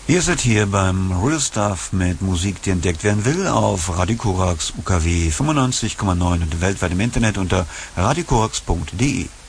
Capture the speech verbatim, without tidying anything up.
Ihr seid hier beim Real Stuff mit Musik, die entdeckt werden will, auf Radio Korax U K W fünfundneunzig Komma neun und weltweit im Internet unter radiokorax punkt de.